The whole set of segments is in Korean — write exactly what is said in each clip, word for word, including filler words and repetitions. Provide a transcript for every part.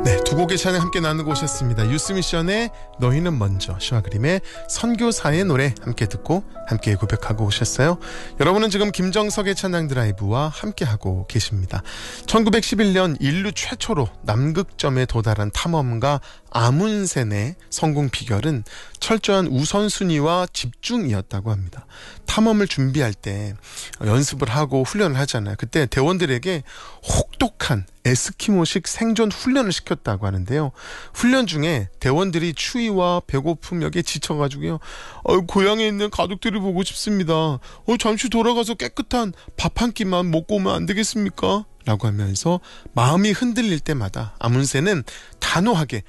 네, 두 곡의 찬양 함께 나누고 오셨습니다. 유스미션의 너희는 먼저, 시와 그림의 선교사의 노래 함께 듣고 함께 고백하고 오셨어요. 여러분은 지금 김정석의 찬양 드라이브와 함께하고 계십니다. 천구백십일 년 인류 최초로 남극점에 도달한 탐험가 아문센의 성공 비결은 철저한 우선순위와 집중이었다고 합니다. 탐험을 준비할 때 연습을 하고 훈련을 하잖아요. 그때 대원들에게 혹독한 에스키모식 생존 훈련을 시켰다고 하는데요. 훈련 중에 대원들이 추위와 배고픔 여기에 지쳐가지고요. 어, 고향에 있는 가족들을 보고 싶습니다. 어, 잠시 돌아가서 깨끗한 밥 한 끼만 먹고 오면 안 되겠습니까? 라고 하면서 마음이 흔들릴 때마다 아문센은 단호하게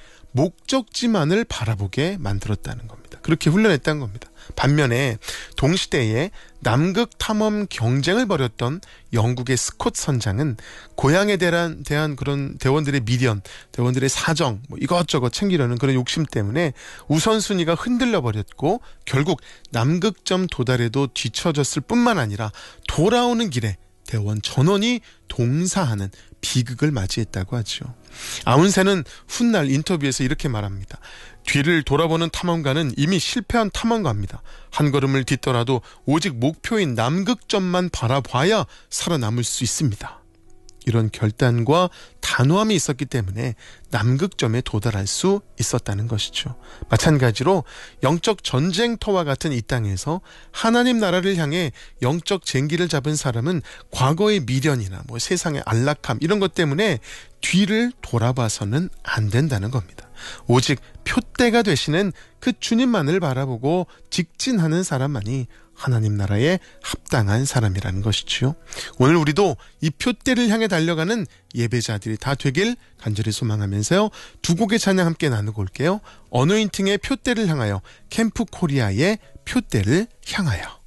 목적지만을 바라보게 만들었다는 겁니다. 그렇게 훈련했다는 겁니다. 반면에 동시대에 남극 탐험 경쟁을 벌였던 영국의 스콧 선장은 고향에 대한, 대한 그런 대원들의 미련, 대원들의 사정, 뭐 이것저것 챙기려는 그런 욕심 때문에 우선순위가 흔들려 버렸고 결국 남극점 도달에도 뒤처졌을 뿐만 아니라 돌아오는 길에 대원 전원이 동사하는 비극을 맞이했다고 하죠. 아문센은 훗날 인터뷰에서 이렇게 말합니다. 뒤를 돌아보는 탐험가는 이미 실패한 탐험가입니다. 한 걸음을 딛더라도 오직 목표인 남극점만 바라봐야 살아남을 수 있습니다. 이런 결단과 단호함이 있었기 때문에 남극점에 도달할 수 있었다는 것이죠. 마찬가지로 영적 전쟁터와 같은 이 땅에서 하나님 나라를 향해 영적 쟁기를 잡은 사람은 과거의 미련이나 뭐 세상의 안락함 이런 것 때문에 뒤를 돌아봐서는 안 된다는 겁니다. 오직 표대가 되시는 그 주님만을 바라보고 직진하는 사람만이 하나님 나라에 합당한 사람이라는 것이지요. 오늘 우리도 이 표대를 향해 달려가는 예배자들이 다 되길 간절히 소망하면서요. 두 곡의 찬양 함께 나누고 올게요. 어노인팅의 표대를 향하여, 캠프 코리아의 표대를 향하여.